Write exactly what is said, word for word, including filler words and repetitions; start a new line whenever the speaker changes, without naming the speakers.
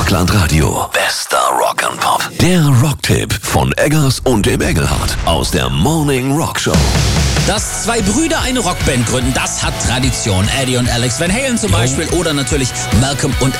Rockland Radio. Bester Rock'n'Pop. Der Rocktipp von Eggers und dem Engelhardt aus der Morning Rock Show.
Dass zwei Brüder eine Rockband gründen, das hat Tradition. Eddie und Alex Van Halen zum Beispiel oder natürlich Malcolm und